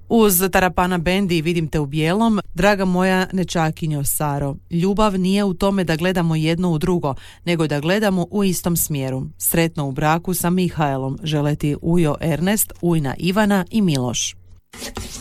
Uz Tarapana Band i Vidim te u bijelom, draga moja nečakinjo Saro, ljubav nije u tome da gledamo jedno u drugo, nego da gledamo u istom smjeru. Sretno u braku sa Mihaelom, žele ti Ujo Ernest, Ujna Ivana i Miloš.